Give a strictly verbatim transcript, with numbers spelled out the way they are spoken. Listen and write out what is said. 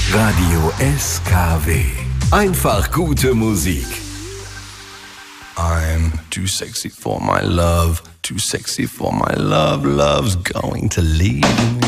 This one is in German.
Radio S K W. Einfach gute Musik. I'm too sexy for my love, too sexy for my love, love's going to leave me.